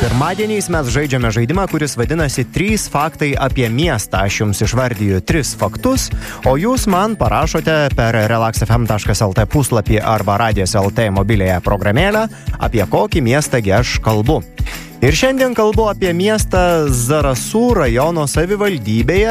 Pirmadieniais mes žaidžiame žaidimą, kuris vadinasi 3 faktai apie miestą. Aš jums išvardiju 3 faktus, o jūs man parašote per relaxfm.lt puslapį arba Radijas.lt mobiliąją programėlę, apie kokį miestągi aš kalbu. Ir šiandien kalbu apie miestą Zarasų rajono savivaldybėje,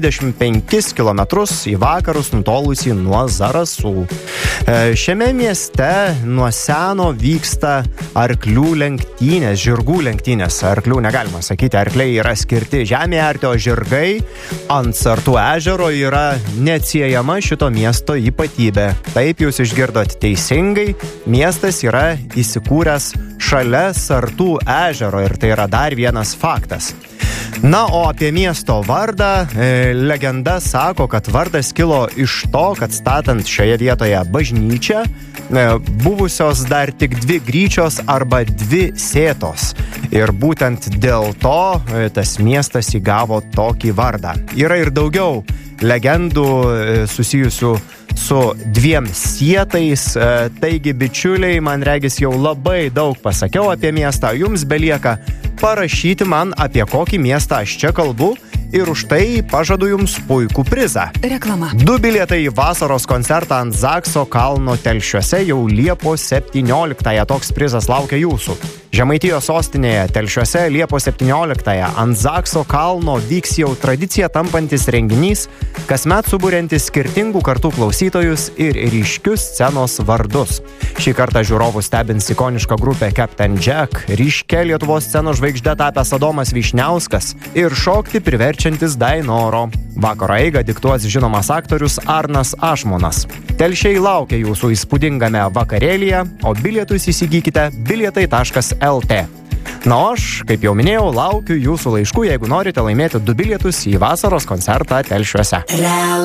25 km į vakarus nutolusį nuo Zarasų. Šiame mieste nuo seno vyksta arklių lenktynės, žirgų lenktynės. Arklių negalima sakyti, arkliai yra skirti žemėje arti, o žirgai ant Sartų ežero yra neatsiejama šito miesto ypatybė. Taip jūs išgirdot teisingai, miestas yra įsikūręs šalia Sartų ežero. Ir tai yra dar vienas faktas. Na, o apie miesto vardą, legenda sako, kad vardas kilo iš to, kad statant šioje vietoje bažnyčią, buvusios dar tik 2 gryčios arba 2 sėtos. Ir būtent dėl to tas miestas įgavo tokį vardą. Yra ir daugiau legendų susijusių su 2 sietais, taigi bičiuliai, man regis jau labai daug pasakiau apie miestą, jums belieka parašyti man, apie kokį miestą aš čia kalbu, ir už tai pažadu jums puikų prizą. Reklama. 2 bilietai į vasaros koncertą ant Zakso kalno Telšiuose jau Liepos 17-ąją. Toks prizas laukia jūsų. Žemaitijos sostinėje Telšiuose Liepos 17-ąją ant Zakso kalno vyks jau tradicija tampantis renginys, kasmet suburiantis skirtingų kartų klausytojus ir ryškius scenos vardus. Šį kartą žiūrovų stebins ikoniška grupė Captain Jack, ryškia Lietuvos scenos žvaigžde tapęs Adomas Vyšniauskas ir šokti priverčiantis Dainoro. Vakaro eigą diktuos žinomas aktorius Arnas Ašmonas. Telšiai laukia jūsų įspūdingame vakarėlyje, o bilietus įsigykite bilietai.lt. Na, aš, kaip jau minėjau, laukiu jūsų laiškų, jeigu norite laimėti 2 bilietus į vasaros koncertą Telšiuose.